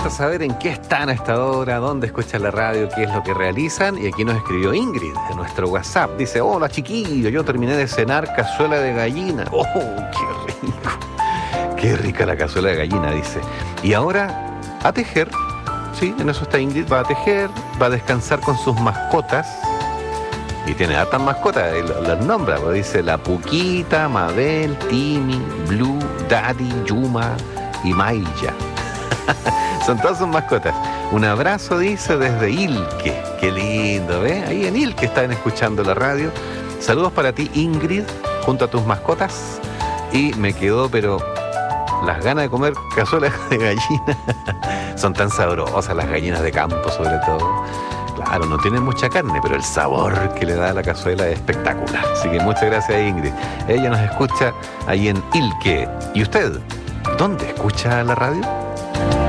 a saber en qué están a esta hora, dónde escuchan la radio, qué es lo que realizan. Y aquí nos escribió Ingrid en nuestro WhatsApp. Dice: hola chiquillo, yo terminé de cenar cazuela de gallina. ¡Oh, qué rico! Qué rica la cazuela de gallina, dice. Y ahora a tejer. Sí, en eso está Ingrid. Va a tejer, va a descansar con sus mascotas. Y tiene hartas mascotas, las nombra. Pues dice la Puquita, Mabel, Timmy, Blue, Daddy, Yuma y Maya. Son todas sus mascotas. Un abrazo, dice, desde Ilque. Qué lindo, ¿ves? Ahí en Ilque están escuchando la radio. Saludos para ti, Ingrid, junto a tus mascotas. Y me quedó, pero las ganas de comer cazuelas de gallina. Son tan sabrosas las gallinas de campo, sobre todo. Claro, no tienen mucha carne, pero el sabor que le da a la cazuela es espectacular. Así que muchas gracias, Ingrid. Ella nos escucha ahí en Ilque. ¿Y usted? ¿Dónde escucha la radio?